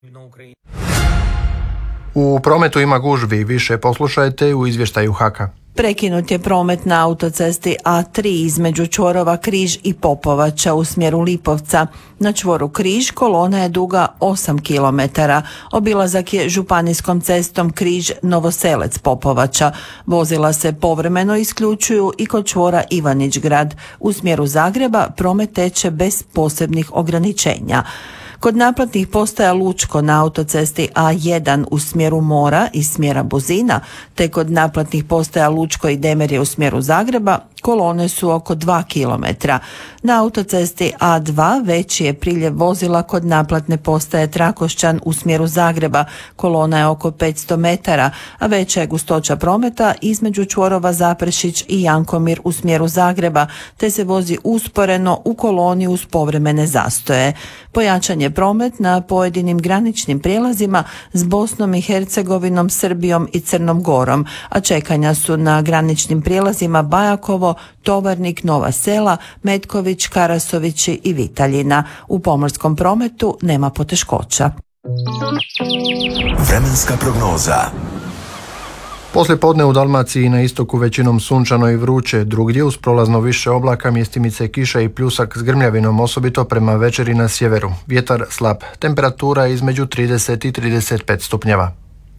U prometu ima gužvi, više poslušajte u izvještaju HAK-a. Prekinut je promet na autocesti A3 između čvorova Križ i Popovača u smjeru Lipovca. Na čvoru Križ kolona je duga 8 km. Obilazak je županijskom cestom Križ Novoselec Popovača. Vozila se povremeno isključuju i kod čvora Ivanić Grad. U smjeru Zagreba promet teče bez posebnih ograničenja. Kod naplatnih postaja Lučko na autocesti A1 u smjeru Mora i smjera Buzina, te kod naplatnih postaja Lučko i Demerje u smjeru Zagreba, kolone su oko 2 km. Na autocesti A2 veći je priljev vozila kod naplatne postaje Trakošćan u smjeru Zagreba, kolona je oko 500 metara, a veća je gustoća prometa između čvorova Zaprešić i Jankomir u smjeru Zagreba, te se vozi usporeno u koloni uz povremene zastoje. Pojačan je promet na pojedinim graničnim prijelazima s Bosnom i Hercegovinom, Srbijom i Crnom Gorom, a čekanja su na graničnim prijelazima Bajakovo, Tovarnik, Nova Sela, Metković, Karasovići i Vitaljina. U pomorskom prometu nema poteškoća. Vremenska prognoza. Poslije podne u Dalmaciji na istoku većinom sunčano i vruće, drugdje uz prolazno više oblaka, mjestimice kiša i pljusak s grmljavinom, osobito prema večeri na sjeveru. Vjetar slab, temperatura između 30 i 35 stupnjeva.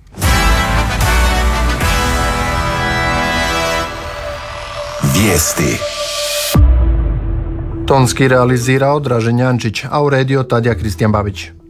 Vijesti. Tonski realizirao Dražen Jančić, a uredio Tadija Kristijan Babić.